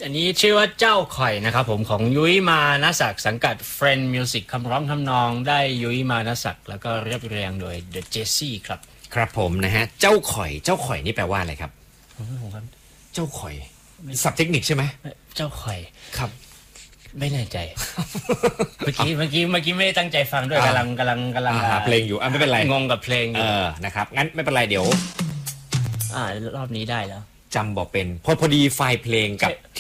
อันนี้ชื่อว่าเจ้าข่อยนะครับผมของยุ้ยมานศักดิ์สังกัด Friend Music คำร้องทำนองได้ยุ้ยมานศักดิ์แล้วก็เรียบเรียงโดย The Jesse ครับครับผมนะฮะเจ้าข่อยนี่แปลว่าอะไรครับผมครับเจ้าข่อยศัพท์เทคนิคใช่ไหมเจ้าข่อยครับไม่แน่ใจ เมื่อกี้ไม่ได้ตั้งใจฟังด้วยกำลังหาเพลงอยู่ไม่เป็นไรงงกับเพลงอยู่นะครับงั้นไม่เป็นไรเดี๋ยวรอบนี้ได้แล้วจำบอกเป็นพอดีไฟล์เพลงกับ